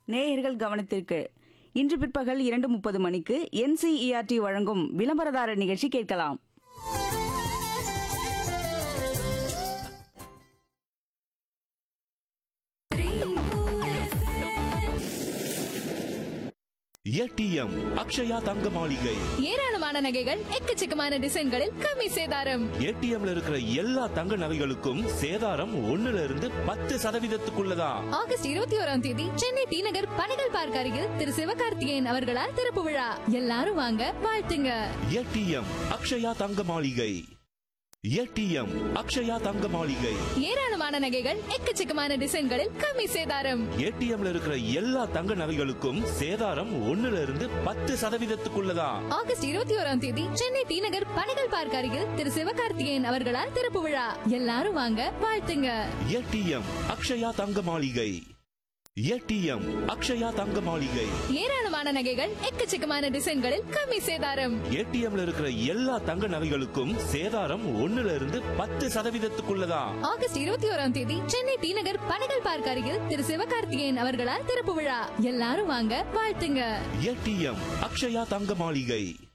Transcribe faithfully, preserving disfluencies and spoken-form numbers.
நேயர்கள் கவனத்திற்கு இன்று பிற்பகல் இரண்டு முப்பது மணிக்கு என்சிஇஆர்டி வழங்கும் விளம்பரதாரர் நிகழ்ச்சி கேட்கலாம். ஏடிஎம் அக்ஷயா தங்க மாளிகை. ஏராளமான நகைகள் எக்கச்சக்கமான டிசைன்களில் கம்மி சேதாரம். ஏடிஎம்ல இருக்கிற எல்லா தங்க நகைகளுக்கும் சேதாரம் ஒண்ணுல இருந்து பத்து சதவீதத்துக்குள்ளதான். ஆகஸ்ட் இருபத்தி ஓராம் தேதி சென்னை டி நகர் பனைகள் பார்க் அருகில் திரு சிவகார்த்திகேயன் அவர்களால் திறப்பு விழா. எல்லாரும் வாங்க, வாழ்த்துங்க. ஏடிஎம் அக்ஷயா தங்க மாளிகை. ஏடிஎம் அக்ஷயா தங்க மாளிகை. ஏராளமான நகைகள் எக்கச்சக்கமான டிசைன்களில் கம்மி சேதாரம். ஏடிஎம்ல இருக்கிற எல்லா தங்க நகைகளுக்கும் சேதாரம் ஒண்ணுல இருந்து பத்து சதவீதத்துக்குள்ளதான். ஆகஸ்ட் இருபத்தி ஓராம் தேதி சென்னை டி நகர் பனைகள் பார்க் அருகில் திரு சிவகார்த்திகேயன் அவர்களால் திறப்பு விழா. எல்லாரும் வாங்க, வாழ்த்துங்க. ஏடிஎம் அக்ஷயா தங்க மாளிகை. ஏடிஎம் அக்ஷயா தங்க மாளிகை. ஏராளமான நகைகள் எக்கச்சக்கமான டிசைன்களில் கம்மி சேதாரம். ஏடிஎம்ல இருக்கிற எல்லா தங்க நகைகளுக்கும் சேதாரம் ஒண்ணுல இருந்து பத்து சதவீதத்துக்குள்ளதான். ஆகஸ்ட் இருபத்தி ஓராம் தேதி சென்னை டி நகர் பனைகள் பார்க் அருகில் திரு சிவகார்த்திகேயன் அவர்களால் திறப்பு விழா. எல்லாரும் வாங்க, வாழ்த்துங்க. ஏடிஎம் அக்ஷயா தங்க மாளிகை.